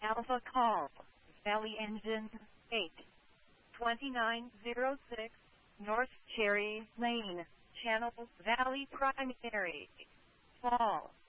Alpha Call, Valley Engine 8, 2906, North Cherry Lane, Channel Valley Primary, Fall.